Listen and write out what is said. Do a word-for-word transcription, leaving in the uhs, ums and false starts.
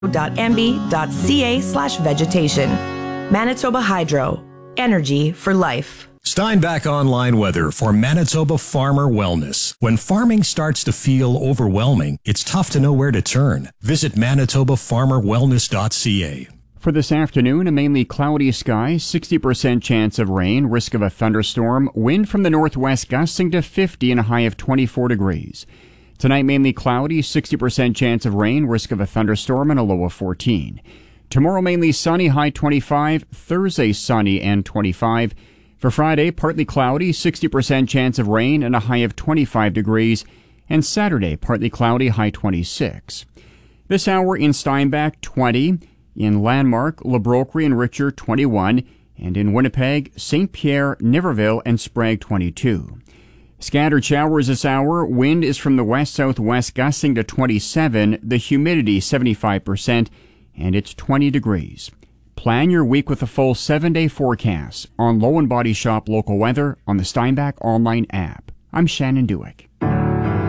.mb.ca slash vegetation. Manitoba Hydro. Energy for life. Steinbach Online Weather for Manitoba Farmer Wellness. When farming starts to feel overwhelming, it's tough to know where to turn. Visit manitoba farmer wellness dot c a. For this afternoon, a mainly cloudy sky, sixty percent chance of rain, risk of a thunderstorm, wind from the northwest gusting to fifty and a high of twenty-four degrees. Tonight, mainly cloudy, sixty percent chance of rain, risk of a thunderstorm and a low of fourteen. Tomorrow, mainly sunny, high twenty-five. Thursday, sunny and twenty-five. For Friday, partly cloudy, sixty percent chance of rain and a high of twenty-five degrees. And Saturday, partly cloudy, high twenty-six. This hour in Steinbach, twenty. In Landmark, Le Brocquerie and Richer, twenty-one. And in Winnipeg, Saint Pierre, Niverville, and Sprague, twenty-two. Scattered showers this hour. Wind is from the west-southwest gusting to twenty-seven. The humidity, seventy-five percent. And it's twenty degrees. Plan your week with a full seven-day forecast on Low and Body Shop Local Weather on the Steinbach Online app. I'm Shannon Dewick.